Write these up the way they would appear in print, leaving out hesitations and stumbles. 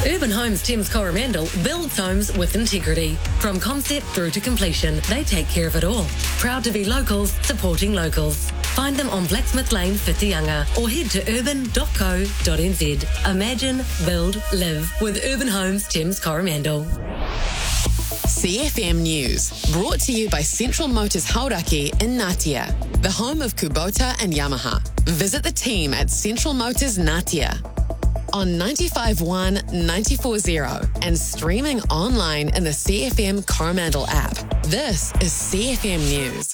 Urban Homes Thames Coromandel builds homes with integrity. From concept through to completion, they take care of it all. Proud to be locals, supporting locals. Find them on Blacksmith Lane, Whitianga, or head to urban.co.nz. Imagine, build, live with Urban Homes Thames Coromandel. CFM News, brought to you by Central Motors Hauraki in Ngatea, the home of Kubota and Yamaha. Visit the team at Central Motors Ngatea on 95.1, 94.0 and streaming online in the CFM Coromandel app. This is CFM News.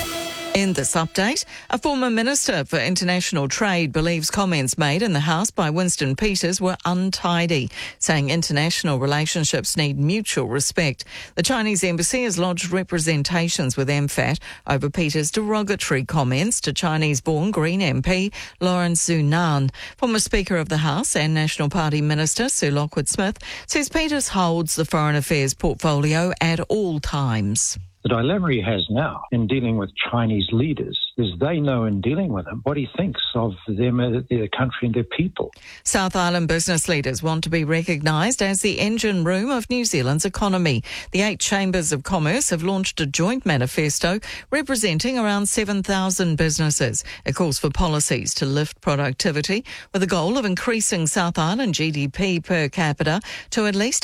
In this update, a former Minister for International Trade believes comments made in the House by Winston Peters were untidy, saying international relationships need mutual respect. The Chinese embassy has lodged representations with MFAT over Peters' derogatory comments to Chinese-born Green MP Lawrence Zunan. Former Speaker of the House and National Party Minister Sir Lockwood Smith says Peters holds the foreign affairs portfolio at all times. The dilemma he has now in dealing with Chinese leaders is they know in dealing with him what he thinks of them, their country and their people. South Island business leaders want to be recognised as the engine room of New Zealand's economy. The 8 chambers of commerce have launched a joint manifesto representing around 7,000 businesses. It calls for policies to lift productivity with the goal of increasing South Island GDP per capita to at least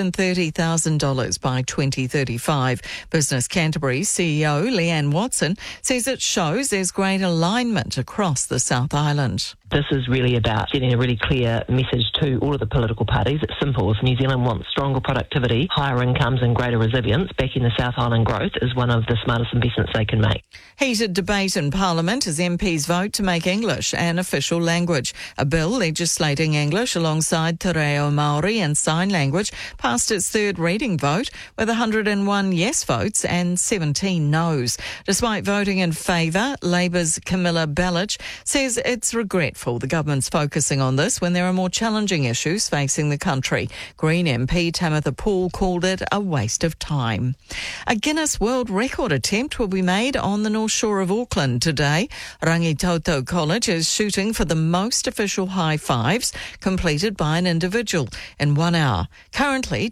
$130,000 by 2035. Business Canterbury CEO Leanne Watson says it shows there's great alignment across the South Island. This is really about getting a really clear message to all of the political parties. It's simple. If New Zealand wants stronger productivity, higher incomes and greater resilience, backing the South Island growth is one of the smartest investments they can make. Heated debate in Parliament as MPs vote to make English an official language. A bill legislating English alongside Te Reo Māori and Sign Language passed its third reading vote with 101 yes votes and 17 noes. Despite voting in favour, Labour's Camilla Bellich says it's regretful the government's focusing on this when there are more challenging issues facing the country. Green MP Tamitha Paul called it a waste of time. A Guinness World Record attempt will be made on the North Shore of Auckland today. Rangitoto College is shooting for the most official high fives completed by an individual in 1 hour. Currently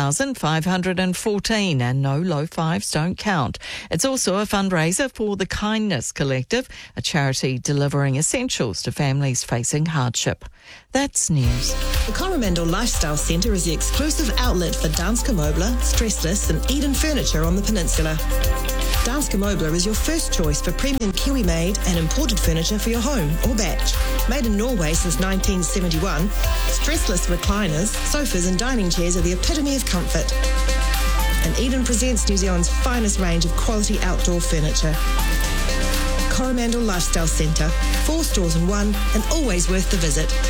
2,514, and no low fives don't count. It's also a fundraiser for the Kindness Collective, a charity delivering essentials to families facing hardship. That's news. The Coromandel Lifestyle Centre is the exclusive outlet for Danske Møbler, Stressless and Eden Furniture on the peninsula. Danske Møbler is your first choice for premium Kiwi-made and imported furniture for your home or batch. Made in Norway since 1971, stressless recliners, sofas and dining chairs are the epitome of comfort. And Eden presents New Zealand's finest range of quality outdoor furniture. Coromandel Lifestyle Centre, 4 stores in 1 and always worth the visit.